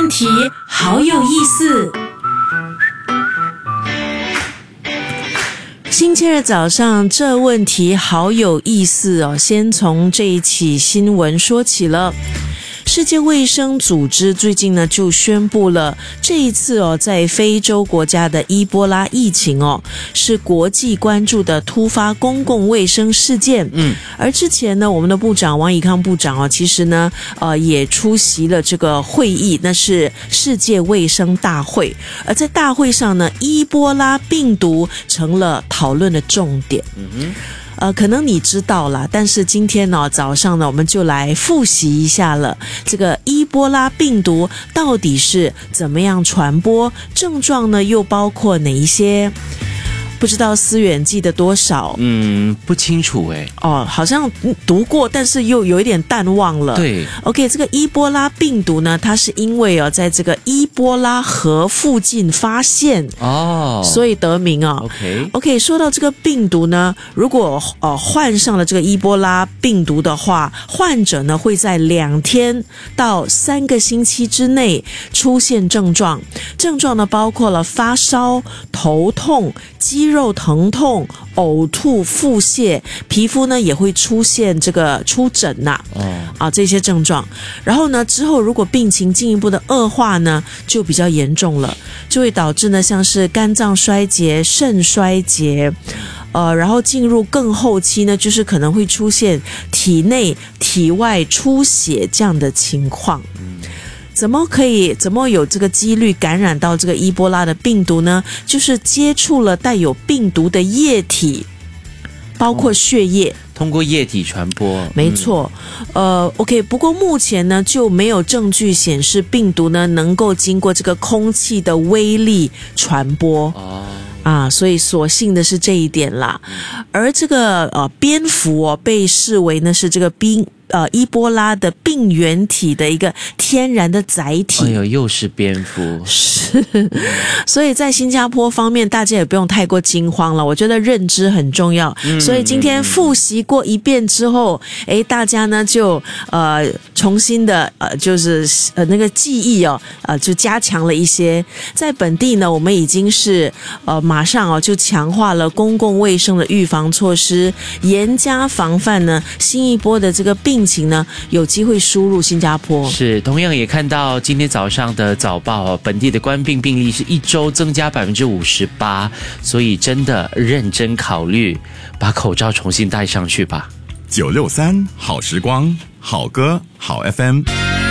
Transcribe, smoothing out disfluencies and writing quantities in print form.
题好有意思。星期二早上，这问题好有意思哦。先从这一起新闻说起了。世界卫生组织最近呢就宣布了，这一次在非洲国家的伊波拉疫情是国际关注的突发公共卫生事件。而之前呢，我们的部长王以康部长其实呢也出席了这个会议，那是世界卫生大会。而在大会上呢，伊波拉病毒成了讨论的重点。可能你知道啦，但是今天早上呢，我们就来复习一下了。这个伊波拉病毒到底是怎么样传播？症状呢又包括哪一些？不知道思远记得多少？ 不清楚好像读过，但是又有一点淡忘了。 对 ，OK， 这个伊波拉病毒呢，它是因为在这个伊波拉河附近发现所以得名OK， 说到这个病毒呢，如果患上了这个伊波拉病毒的话，患者呢会在2天到3个星期之内出现症状。症状呢包括了发烧、头痛、肌肉疼痛、呕吐、腹泻，皮肤呢也会出现这个出疹这些症状。然后呢之后如果病情进一步的恶化呢，就比较严重了，就会导致呢像是肝脏衰竭、肾衰竭。然后进入更后期呢，就是可能会出现体内体外出血这样的情况。怎么有这个几率感染到这个伊波拉的病毒呢？就是接触了带有病毒的液包括血液， 通过液体传播。 没错。OK， 不过目前呢就没有证据显示病毒呢能够经过这个空气的微粒传播。所以所幸的是这一点啦。而这个蝙蝠被视为呢是这个伊波拉的病原体的一个天然的载体。 又是蝙蝠。 是，所以在新加坡方面大家也不用太过惊慌了，我觉得认知很重要。所以今天复习过一遍之后，大家呢就重新的就是那个记忆就加强了一些。在本地呢，我们已经是马上就强化了公共卫生的预防措施，严加防范呢新一波的这个病情呢有机会输入新加坡。 是，同样也看到今天早上的早报本地的冠病病例是1周增加 58%， 所以真的认真考虑把口罩重新戴上去吧。 963好时光，好歌好 FM。